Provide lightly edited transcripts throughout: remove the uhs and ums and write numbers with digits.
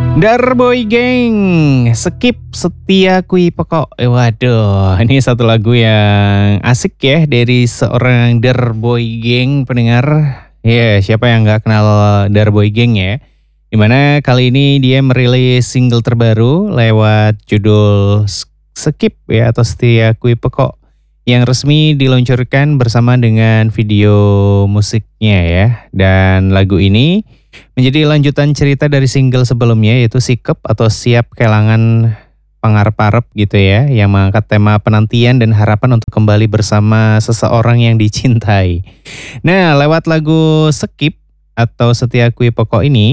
Darboy Gang, Skip Setia Kui Pokok. Waduh, ini satu lagu yang asik ya dari seorang Darboy Gang pendengar. Ya, siapa yang nggak kenal Darboy Gang ya? Dimana kali ini dia merilis single terbaru lewat judul Skip ya atau Setia Kui Pokok yang resmi diluncurkan bersama dengan video musiknya ya. Dan lagu ini menjadi lanjutan cerita dari single sebelumnya yaitu Sikep atau Siap Kelangan Pangarep-arep gitu ya, yang mengangkat tema penantian dan harapan untuk kembali bersama seseorang yang dicintai. Nah, lewat lagu Skip atau Setia Kui Pokok ini,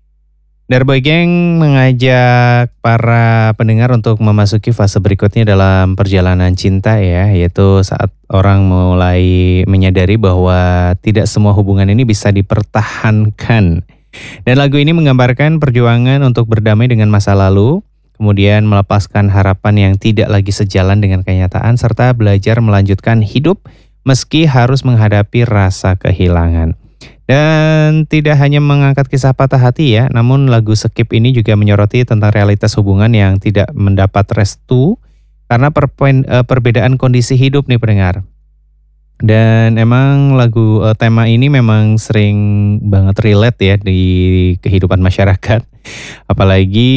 Darboy Gang mengajak para pendengar untuk memasuki fase berikutnya dalam perjalanan cinta ya, yaitu saat orang mulai menyadari bahwa tidak semua hubungan ini bisa dipertahankan. Dan lagu ini menggambarkan perjuangan untuk berdamai dengan masa lalu, kemudian melepaskan harapan yang tidak lagi sejalan dengan kenyataan, serta belajar melanjutkan hidup meski harus menghadapi rasa kehilangan. Dan tidak hanya mengangkat kisah patah hati ya, namun lagu Skip ini juga menyoroti tentang realitas hubungan yang tidak mendapat restu karena perbedaan kondisi hidup nih pendengar. Dan emang lagu tema ini memang sering banget relate ya di kehidupan masyarakat. Apalagi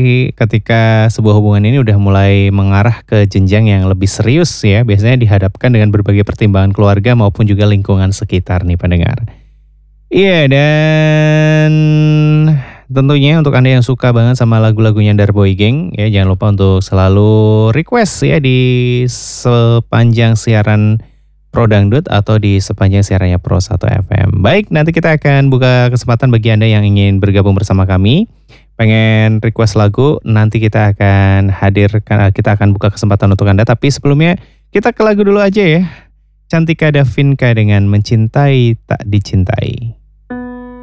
ketika sebuah hubungan ini udah mulai mengarah ke jenjang yang lebih serius ya, biasanya dihadapkan dengan berbagai pertimbangan keluarga maupun juga lingkungan sekitar nih pendengar. Iya, dan tentunya untuk Anda yang suka banget sama lagu-lagunya Darboy Gang ya, jangan lupa untuk selalu request ya di sepanjang siaran Pro Dangdut atau di sepanjang siarannya Pro 1 FM. Baik, nanti kita akan buka kesempatan bagi Anda yang ingin bergabung bersama kami. Pengen request lagu, nanti kita akan hadirkan, kita akan buka kesempatan untuk Anda. Tapi sebelumnya kita ke lagu dulu aja ya. Cantika Davinka dengan Mencintai Tak Dicintai.